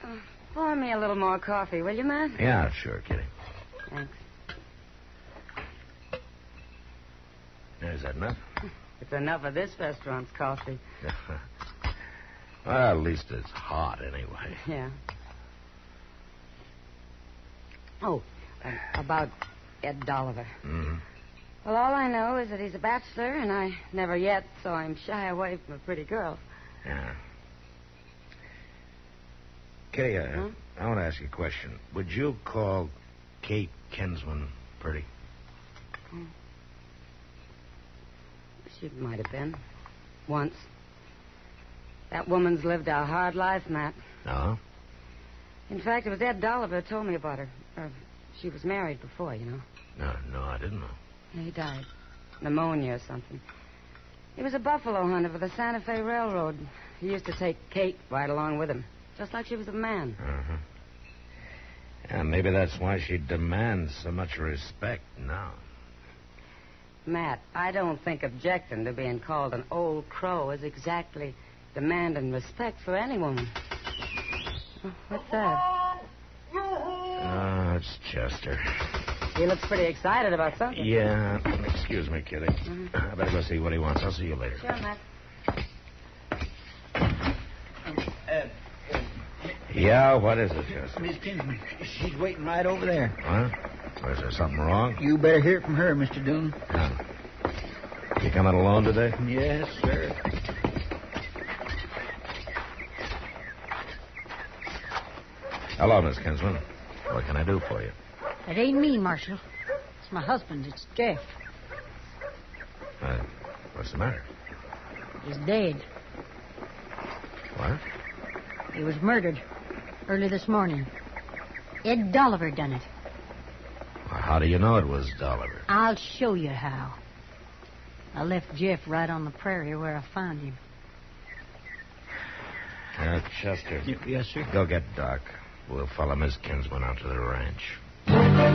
Pour me a little more coffee, will you, Matt? Yeah, sure, Kitty. Thanks. Is that enough? It's enough of this restaurant's coffee. Well, at least it's hot anyway. Yeah. Oh, about Ed Dolliver. Mm-hmm. Well, all I know is that he's a bachelor, and I never yet saw him shy away from a pretty girl. Yeah. Kitty, I want to ask you a question. Would you call Kate Kinsman pretty? She might have been. Once. That woman's lived a hard life, Matt. No? In fact, it was Ed Dolliver who told me about her. She was married before, you know. No, I didn't know. Yeah, he died. Pneumonia or something. He was a buffalo hunter for the Santa Fe Railroad. He used to take Kate right along with him, just like she was a man. Uh-huh. Yeah, maybe that's why she demands so much respect now. Matt, I don't think objecting to being called an old crow is exactly demanding respect for any woman. Oh, what's that? Oh, it's Chester. He looks pretty excited about something. Yeah. Excuse me, Kitty. I better go see what he wants. I'll see you later. Sure, Matt. Yeah, what is it, Chester? Miss Kinsman, she's waiting right over there. What? Is there something wrong? You better hear it from her, Mr. Doon. You coming alone today? Yes, sir. Hello, Miss Kinsman. What can I do for you? It ain't me, Marshal. It's my husband. It's Jeff. What's the matter? He's dead. What? He was murdered early this morning. Ed Dolliver done it. Well, how do you know it was Dolliver? I'll show you how. I left Jeff right on the prairie where I found him. Chester. Yes, sir. Go get Doc. We'll follow Miss Kinsman out to the ranch.